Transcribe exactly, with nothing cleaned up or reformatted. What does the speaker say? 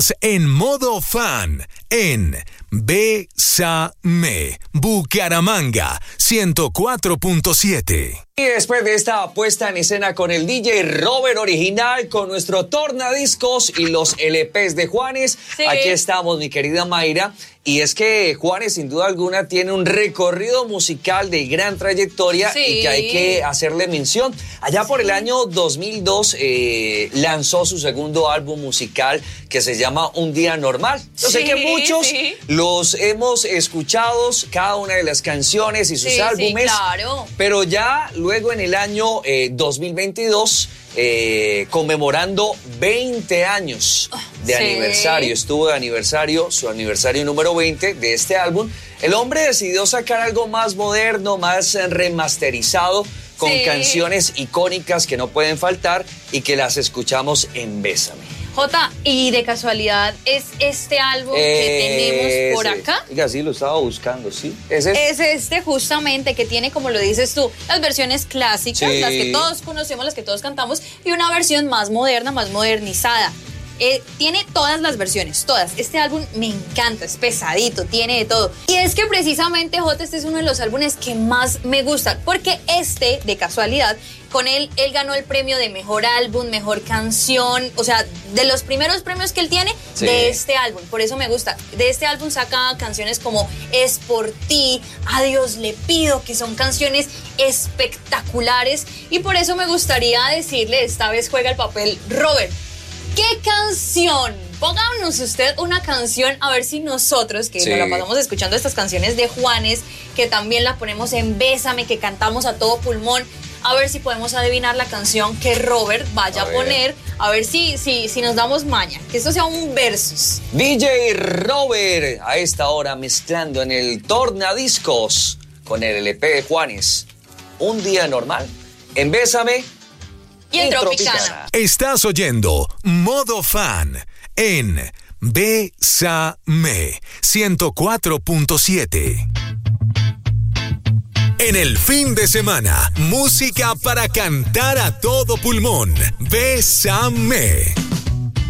En modo fan, en Bésame, Bucaramanga, ciento cuatro punto siete. Y después de esta puesta en escena con el D J Robert original, con nuestro tornadiscos y los L Pes de Juanes, sí. Aquí estamos, mi querida Mayra. Y es que Juanes, sin duda alguna, tiene un recorrido musical de gran trayectoria, sí. Y que hay que hacerle mención. Allá sí. Por el año dos mil dos eh, lanzó su segundo álbum musical que se llama Un Día Normal. Yo sí, sé que muchos sí. los hemos escuchado, cada una de las canciones y sus sí, álbumes, sí, claro. Pero ya luego en el año eh, dos mil veintidós, eh, conmemorando veinte años de sí. aniversario, estuvo de aniversario, su aniversario número veinte de este álbum, el hombre decidió sacar algo más moderno, más remasterizado, con sí. canciones icónicas que no pueden faltar y que las escuchamos en Bésame. Jota, y de casualidad, ¿es este álbum que tenemos por acá? Oiga, sí, lo estaba buscando, ¿sí? ¿Es este? Es este justamente, que tiene, como lo dices tú, las versiones clásicas, sí. las que todos conocemos, las que todos cantamos, y una versión más moderna, más modernizada. Eh, tiene todas las versiones, todas. Este álbum me encanta, es pesadito, tiene de todo. Y es que precisamente, Jota, este es uno de los álbumes que más me gustan, porque este, de casualidad, con él, él ganó el premio de mejor álbum, mejor canción, o sea, de los primeros premios que él tiene, sí. de este álbum. Por eso me gusta. De este álbum saca canciones como Es por ti, A Dios le pido, que son canciones espectaculares. Y por eso me gustaría decirle, esta vez juega el papel Robert. ¿Qué canción? Pónganos usted una canción, a ver si nosotros, que sí. nos la pasamos escuchando estas canciones de Juanes, que también la ponemos en Bésame, que cantamos a todo pulmón, a ver si podemos adivinar la canción que Robert vaya a, a poner, a ver si, si, si nos damos maña, que esto sea un versus. D J Robert, a esta hora mezclando en el tornadiscos con el L P de Juanes, Un Día Normal, en Bésame y en Tropicana. Tropicana. Estás oyendo Modo Fan en Bésame ciento cuatro punto siete. En el fin de semana, música para cantar a todo pulmón. Bésame.